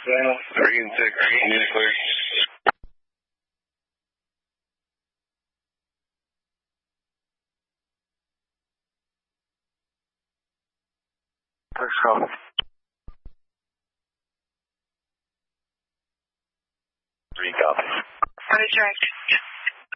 3 and 6, unit clear. Let's go. Three copy. Roger.